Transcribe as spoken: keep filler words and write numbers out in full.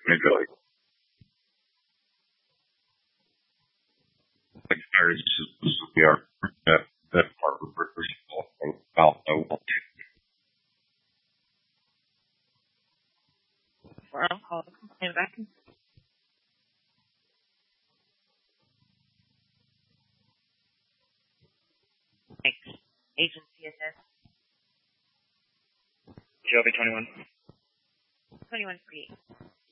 enjoy. Like fires we are that that part of the and about I want to. Before I'll call the complaint back. Thanks. Agent C S S. Shelby twenty-one. twenty-one forty-eight.